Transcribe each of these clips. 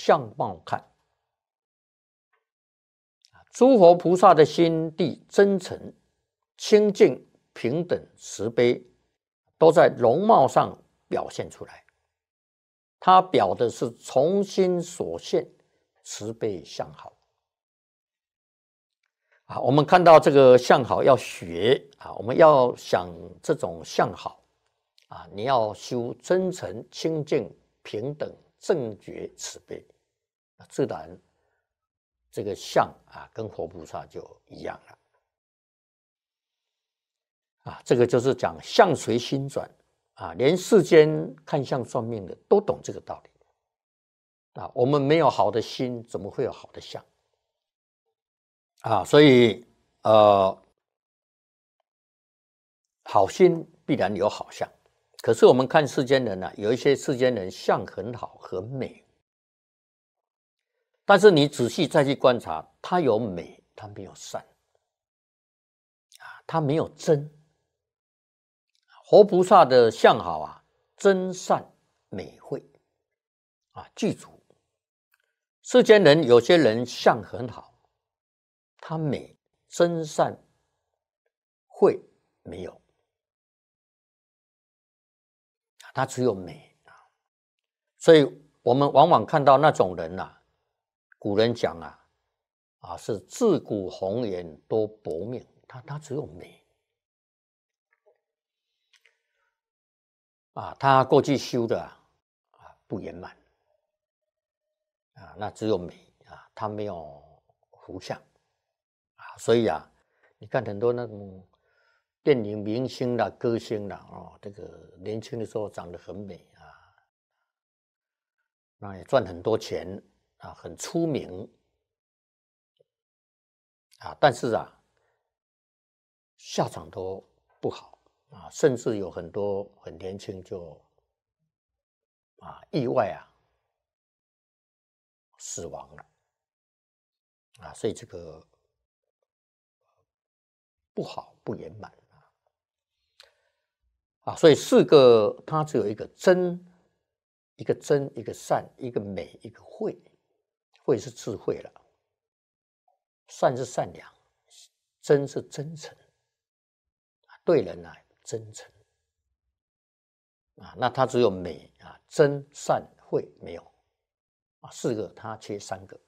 相貌看。诸佛菩萨的心地真诚、清净、平等、慈悲，都在容貌上表现出来。它表的是从心所现慈悲相好。我们看到这个相好要学我们要想这种相好你要修真诚、清净、平等、正觉、慈悲，自然这个相跟佛菩萨就一样了这个就是讲相随心转连世间看相算命的都懂这个道理我们没有好的心，怎么会有好的相所以好心必然有好相。可是我们看世间人有一些世间人相很好很美，但是你仔细再去观察，他有美，他没有善他没有真。活菩萨的相好真善美慧具足。世间人有些人相很好，他美真善慧没有，他只有美所以我们往往看到那种人古人讲是自古红颜多薄命，他只有美他过去修的不圆满那只有美他没有福相所以你看很多那种电影明星啦、歌星啦这个年轻的时候长得很美那也赚很多钱很出名但是下场都不好甚至有很多很年轻就意外死亡了所以这个不好不圆满所以四个它只有一个真，一个真，一个善，一个美，一个慧。慧是智慧了，善是善良，真是真诚对人真诚那它只有美真善慧没有四个它缺三个。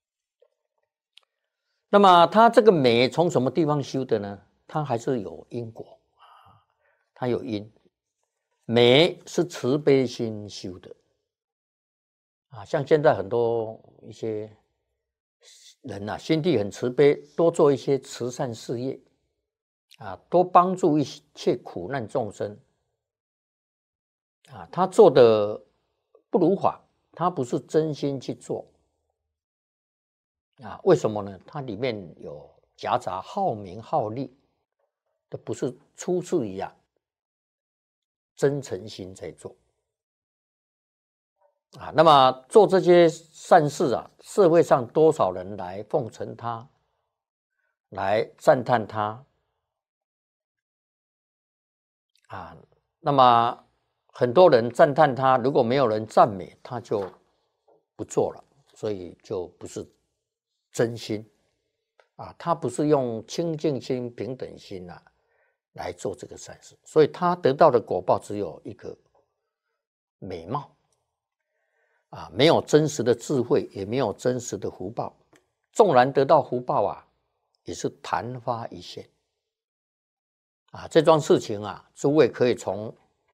那么它这个美从什么地方修的呢？它还是有因果它有因。美是慈悲心修的像现在很多一些人心地很慈悲，多做一些慈善事业多帮助一切苦难众生他做的不如法，他不是真心去做为什么呢？它里面有夹杂好名好利，这不是出自于真诚心在做那么做这些善事社会上多少人来奉承他，来赞叹他那么很多人赞叹他，如果没有人赞美，他就不做了，所以就不是真心他不是用清净心、平等心来做这个善事，所以他得到的果报只有一个美貌没有真实的智慧，也没有真实的福报。纵然得到福报也是昙花一现这桩事情诸位可以从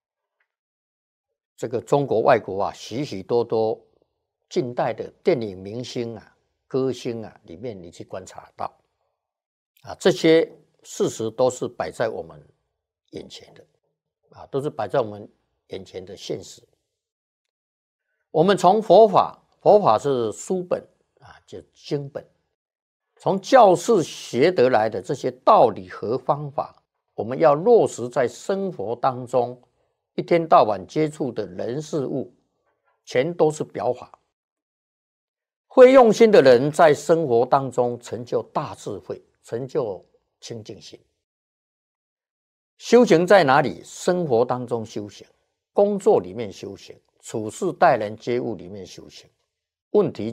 这个中国外国许许多多近代的电影明星歌星里面你去观察到这些事实都是摆在我们眼前的都是摆在我们眼前的现实。我们从佛法是书本就经本，从教室学得来的这些道理和方法，我们要落实在生活当中，一天到晚接触的人事物全都是表法。会用心的人在生活当中成就大智慧，成就清净心。修行在哪里？生活当中修行，工作里面修行，处事待人接物里面修行问题